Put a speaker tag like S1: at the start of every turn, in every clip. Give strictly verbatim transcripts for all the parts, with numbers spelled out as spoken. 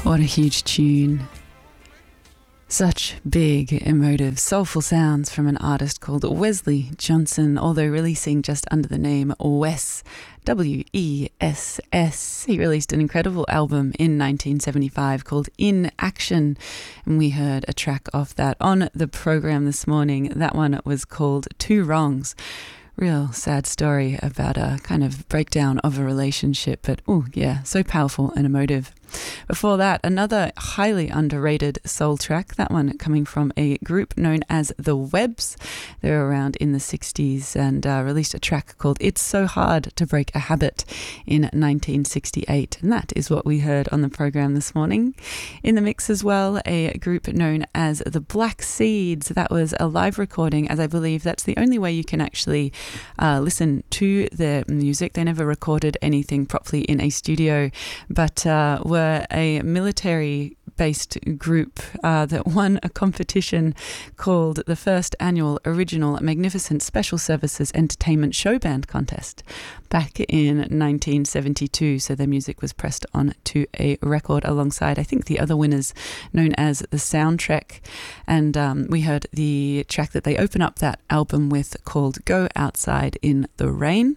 S1: What a huge tune. Such big, emotive, soulful sounds from an artist called Wesley Johnson, although releasing just under the name Wes, W E S S. He released an incredible album in nineteen seventy-five called In Action, and we heard a track off that on the program this morning. That one was called Two Wrongs. Real sad story about a kind of breakdown of a relationship, but oh yeah, so powerful and emotive. Before that, another highly underrated soul track, that one coming from a group known as The Webs. They were around in the sixties and uh, released a track called It's So Hard to Break a Habit in nineteen sixty-eight, and that is what we heard on the program this morning. In the mix as well, a group known as The Black Seeds. That was a live recording, as I believe that's the only way you can actually uh, listen to their music. They never recorded anything properly in a studio, but uh, were a military-based group uh, that won a competition called the First Annual Original Magnificent Special Services Entertainment Show Band Contest back in nineteen seventy-two. So their music was pressed onto a record alongside, I think, the other winners, known as The Soundtrack. And um, we heard the track that they open up that album with called Go Outside in the Rain.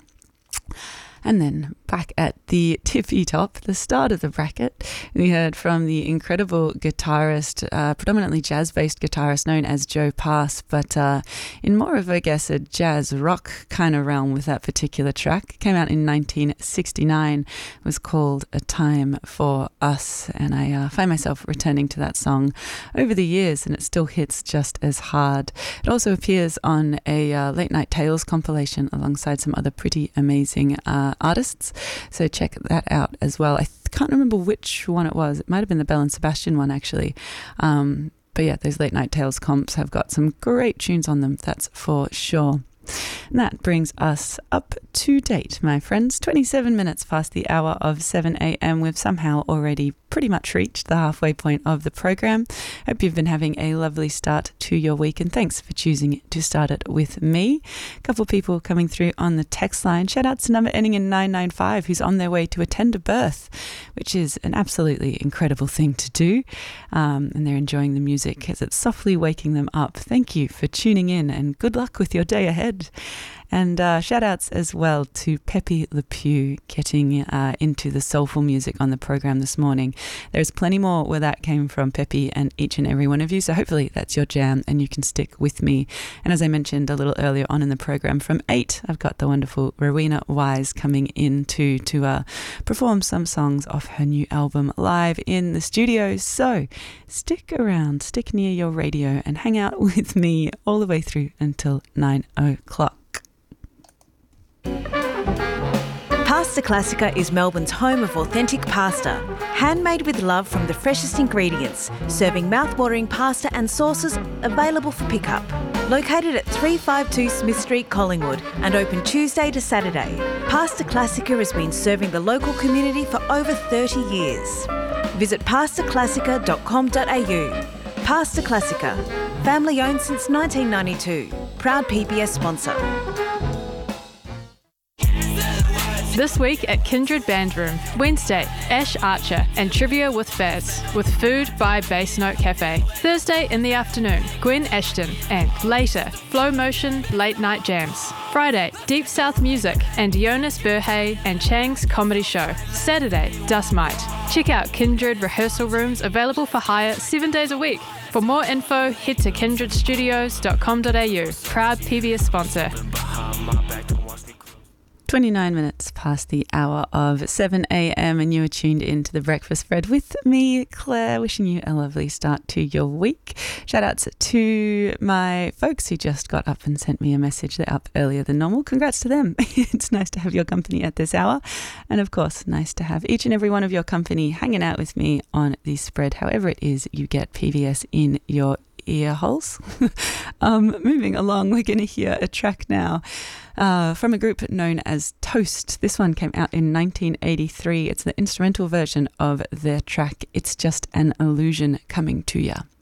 S1: And then back at the tippy top, the start of the bracket, we heard from the incredible guitarist, uh, predominantly jazz-based guitarist known as Joe Pass, but uh, in more of, I guess, a jazz rock kind of realm with that particular track. It came out in nineteen sixty-nine. It was called A Time for Us, and I uh, find myself returning to that song over the years, and it still hits just as hard. It also appears on a uh, Late Night Tales compilation alongside some other pretty amazing uh, artists, so check that out as well. I th- can't remember which one it was. It might have been the Belle and Sebastian one, actually. Um, but yeah, those Late Night Tales comps have got some great tunes on them, that's for sure. And that brings us up to date, my friends. twenty-seven minutes past the hour of seven a.m. We've somehow already pretty much reached the halfway point of the program. Hope you've been having a lovely start to your week, and thanks for choosing to start it with me. A couple of people coming through on the text line. Shout out to number ending in nine nine five, who's on their way to attend a birth, which is an absolutely incredible thing to do. Um, and they're enjoying the music as it's softly waking them up. Thank you for tuning in, and good luck with your day ahead. And uh, shout outs as well to Pepe Le Pew getting uh, into the soulful music on the program this morning. There's plenty more where that came from, Pepe, and each and every one of you. So hopefully that's your jam and you can stick with me. And as I mentioned a little earlier on in the program, from eight, I've got the wonderful Rowena Wise coming in to, to uh, perform some songs off her new album live in the studio. So stick around, stick near your radio and hang out with me all the way through until nine o'clock.
S2: Pasta Classica is Melbourne's home of authentic pasta, handmade with love from the freshest ingredients, serving mouth-watering pasta and sauces available for pickup. Located at three fifty-two Smith Street, Collingwood, and open Tuesday to Saturday, Pasta Classica has been serving the local community for over thirty years. Visit pasta classica dot com dot a u. Pasta Classica, family owned since nineteen ninety-two, proud P B S sponsor.
S3: This week at Kindred Band Room, Wednesday, Ash Archer and Trivia with Faz, with food by Bass Note Cafe. Thursday in the afternoon, Gwen Ashton, and later, Flow Motion Late Night Jams. Friday, Deep South Music and Jonas Burhay and Chang's Comedy Show. Saturday, Dust Mite. Check out Kindred rehearsal rooms available for hire seven days a week. For more info, head to kindred studios dot com dot a u. Proud P B S sponsor.
S1: twenty-nine minutes past the hour of seven a.m. and you are tuned into the Breakfast Spread with me, Claire, wishing you a lovely start to your week. Shout outs to my folks who just got up and sent me a message. They're up earlier than normal. Congrats to them. It's nice to have your company at this hour. And of course, nice to have each and every one of your company hanging out with me on the spread, however it is you get P V S in your ear holes. um, moving along, we're going to hear a track now uh, from a group known as Toast. This one came out in nineteen eighty-three. It's the instrumental version of their track It's Just an Illusion Coming to Ya.